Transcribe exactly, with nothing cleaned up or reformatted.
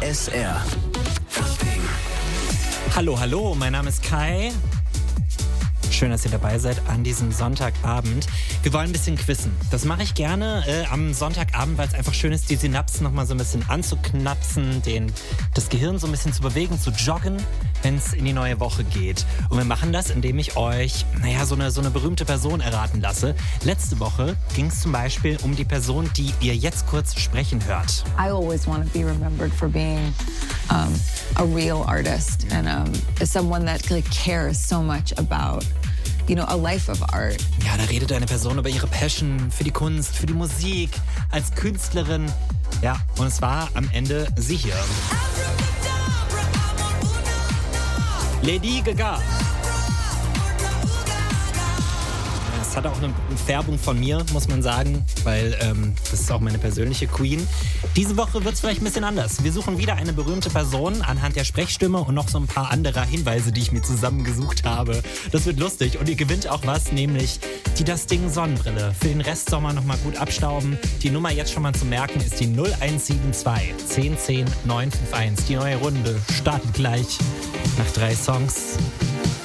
S R. Hallo, hallo, mein Name ist Kai. Schön, dass ihr dabei seid an diesem Sonntagabend. Wir wollen ein bisschen quizzen. Das mache ich gerne äh, am Sonntagabend, weil es einfach schön ist, die Synapsen nochmal so ein bisschen anzuknapsen, den, das Gehirn so ein bisschen zu bewegen, zu joggen, wenn es in die neue Woche geht. Und wir machen das, indem ich euch, naja, so eine, so eine berühmte Person erraten lasse. Letzte Woche ging es zum Beispiel um die Person, die ihr jetzt kurz sprechen hört. I always want to be remembered for being um, a real artist and um, someone that like, cares so much about, you know, a life of art. Ja, da redet eine Person über ihre Passion für die Kunst, für die Musik, als Künstlerin. Ja, und es war am Ende sie hier. Lady Gaga. Es hat auch eine Färbung von mir, muss man sagen, weil ähm, das ist auch meine persönliche Queen. Diese Woche wird es vielleicht ein bisschen anders. Wir suchen wieder eine berühmte Person anhand der Sprechstimme und noch so ein paar anderer Hinweise, die ich mir zusammengesucht habe. Das wird lustig und ihr gewinnt auch was, nämlich die Das Ding Sonnenbrille. Für den Restsommer nochmal gut abstauben. Die Nummer jetzt schon mal zu merken ist die null eins sieben zwei zehn zehn neun fünf eins. Die neue Runde startet gleich nach drei Songs.